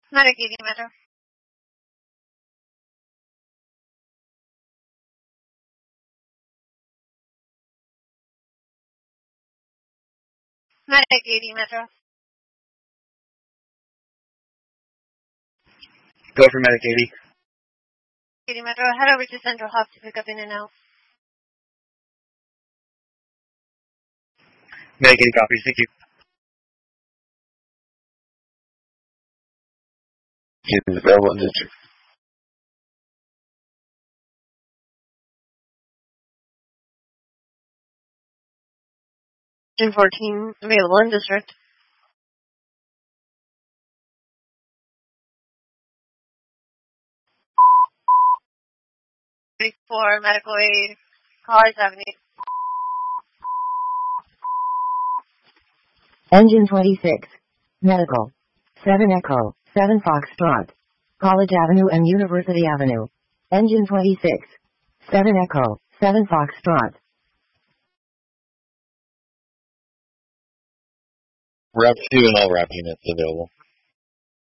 Medic 80 Metro. Medic 80 Metro. Go for Medic 80. 80 Metro, head over to Central Hub to pick up in and out. Medic 80 copies, thank you. Is available in district. Engine 14 available in district. 34 medical aid, car 70. Engine 26. Medical. 7 Echo, 7 Foxtrot. College Avenue and University Avenue. Engine 26. 7 Echo, 7 Foxtrot. Rep 2 and all rep units available.